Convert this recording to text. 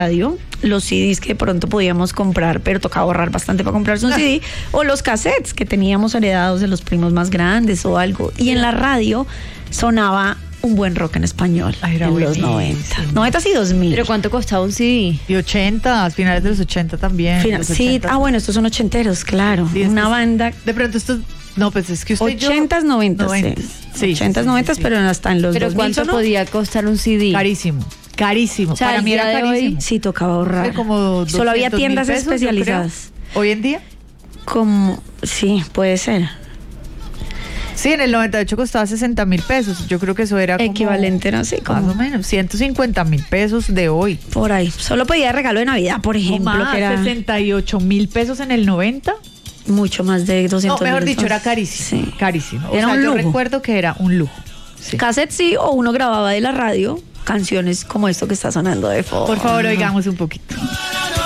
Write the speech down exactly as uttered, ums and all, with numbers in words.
radio, los C Ds que de pronto podíamos comprar, pero tocaba ahorrar bastante para comprarse un C D, o los cassettes que teníamos heredados de los primos más grandes o algo. Y en la radio sonaba un buen rock en español. Ay, era en los buenísimo. noventa. noventa y dos mil. ¿Pero cuánto costaba un C D? Y ochenta, a finales de los ochenta también. Fina- los sí, ochenta. ah, bueno, estos son ochenteros, claro. Sí, Una estos- banda. De pronto estos, no, pues es que usted y yo- Ochentas, noventas, noventas. sí. Sí, Ochentas, sí, sí, noventas, sí. pero hasta en los ¿Pero dos mil cuánto sonó. podía costar un C D? Carísimo, carísimo. O sea, Para el mí día era de hoy, carísimo. Sí, tocaba ahorrar. Fue como Solo había doscientos mil tiendas pesos, yo creo. especializadas. Hoy en día, Como, sí, puede ser. sí, en el noventa y ocho costaba sesenta mil pesos. Yo creo que eso era como, Equivalente, ¿no? Sí, más como o menos, ciento cincuenta mil pesos de hoy. por ahí. Solo pedía regalo de Navidad, por O ejemplo, más, que era sesenta y ocho mil pesos en el noventa. mucho más de No, doscientos mejor mil dicho, era pesos. carísimo. Sí. Carísimo. O Era sea, un yo lujo. recuerdo que era un lujo. Sí. Cassette sí, o uno grababa de la radio canciones como esto que está sonando de fondo. Por favor, oigamos un poquito.